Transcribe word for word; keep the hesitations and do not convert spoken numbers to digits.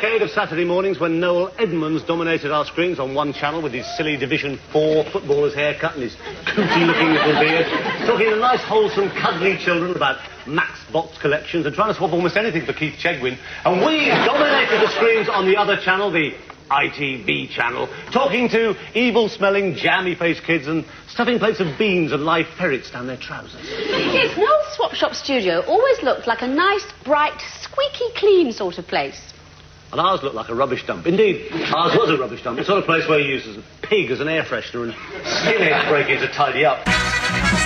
decade of Saturday mornings when Noel Edmonds dominated our screens on one channel with his silly Division four footballer's haircut and his cootie-looking little beard, talking to nice, wholesome, cuddly children about Max box collections and trying to swap almost anything for Keith Chegwin. And we dominated the screens on the other channel, the I T V channel, talking to evil-smelling, jammy-faced kids and stuffing plates of beans and live ferrets down their trousers. Yes, Noel's Swap Shop studio always looked like a nice, bright, squeaky clean sort of place. And ours looked like a rubbish dump. Indeed, ours was a rubbish dump. The sort of place where you use a pig as an air freshener and skinheads break in to tidy up.